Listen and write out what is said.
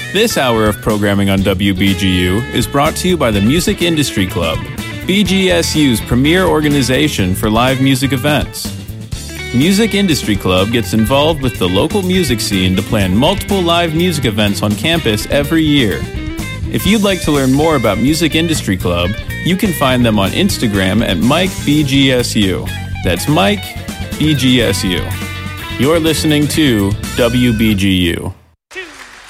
This hour of programming on WBGU is brought to you by the Music Industry Club, BGSU's premier organization for live music events. Music Industry Club gets involved with the local music scene to plan multiple live music events on campus every year. If you'd like to learn more about Music Industry Club, you can find them on Instagram at MikeBGSU. That's Mike BGSU. You're listening to WBGU.